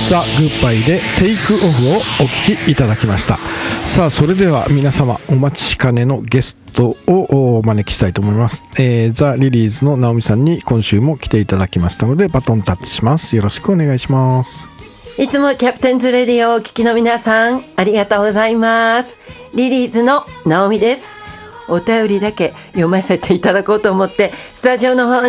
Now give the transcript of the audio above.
ザ・グッバイでテイクオフをお聴きいただきました。さあそれでは皆様お待ちかねのゲストをお招きしたいと思います。ザ・リリーズの直美さんに今週も来ていただきましたのでバトンタッチします。よろしくお願いします。 いつもキャプテンズレディオをお聞きの皆さんありがとうございます。リリーズの直美です。お便りだけ読ませていただこうと思ってスタジオの方